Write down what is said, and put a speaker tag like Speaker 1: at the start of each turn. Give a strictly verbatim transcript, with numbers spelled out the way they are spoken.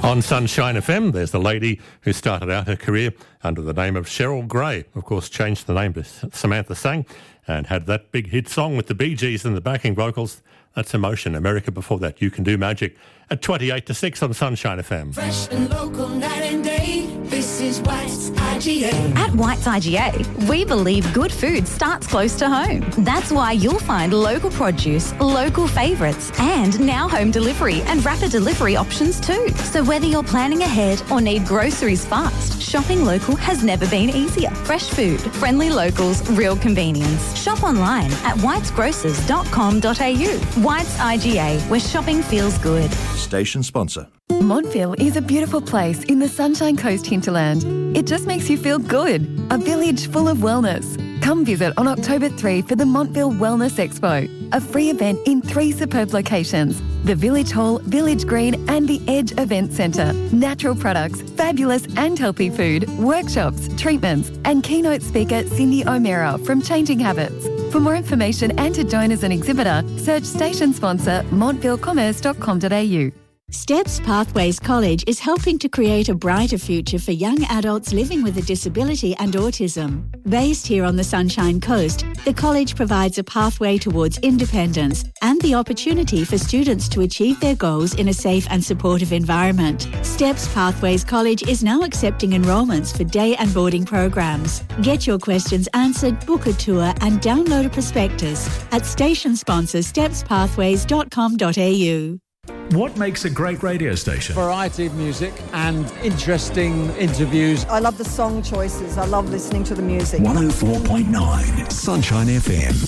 Speaker 1: On Sunshine F M, there's the lady who started out her career under the name of Cheryl Gray. Of course, changed the name to Samantha Sang and had that big hit song with the Bee Gees and the backing vocals. That's Emotion. America before that, You Can Do Magic. At twenty-eight to six on Sunshine F M.
Speaker 2: Fresh and local, night and day. This is White's I G A.
Speaker 3: At White's I G A, we believe good food starts close to home. That's why you'll find local produce, local favourites, and now home delivery and rapid delivery options too. So whether you're planning ahead or need groceries fast, shopping local has never been easier. Fresh food, friendly locals, real convenience. Shop online at whites grocers dot com dot a u. White's I G A, where shopping feels good.
Speaker 4: Station sponsor.
Speaker 5: Montville is a beautiful place in the Sunshine Coast hinterland. It just makes you feel good. A village full of wellness. Come visit on October third for the Montville Wellness Expo, a free event in three superb locations: the Village Hall, Village Green and the Edge Event Centre. Natural products, fabulous and healthy food, workshops, treatments and keynote speaker Cindy O'Meara from Changing Habits. For more information and to join as an exhibitor, search station sponsor montville commerce dot com dot a u.
Speaker 6: Steps Pathways College is helping to create a brighter future for young adults living with a disability and autism. Based here on the Sunshine Coast, the college provides a pathway towards independence and the opportunity for students to achieve their goals in a safe and supportive environment. Steps Pathways College is now accepting enrolments for day and boarding programs. Get your questions answered, book a tour and download a prospectus at station sponsor steps pathways dot com dot a u.
Speaker 7: What makes a great radio station?
Speaker 8: Variety of music and interesting interviews.
Speaker 9: I love the song choices. I love listening to the music.
Speaker 7: one oh four point nine Sunshine F M.